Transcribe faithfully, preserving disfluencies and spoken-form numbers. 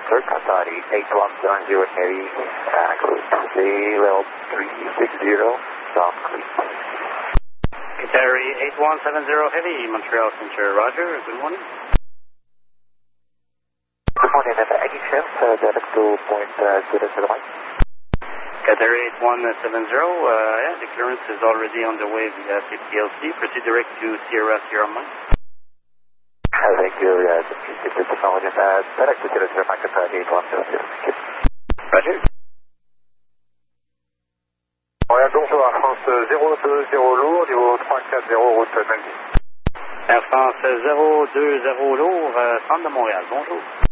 Clear, Qatari eight one seven zero Heavy, uh, clear, level three six zero, South Clear. Qatari eight one seven zero Heavy, Montreal Center, Roger, good morning. Good morning, and any chance uh, direct to point uh, zero zero one? Qatari eight one seven zero, uh, yeah, the clearance is already on the way via P P L C. Proceed direct to Sierra Sierra Mike. Uh, thank you, uh, this is technology, uh, direct to zero zero one, Qatari eight one seven zero. Roger. Montréal, bonjour, Air France zéro deux zéro lourd, niveau trois quatre zéro, route Mendy. Air France zéro deux zéro lourd, euh, centre de Montréal, bonjour.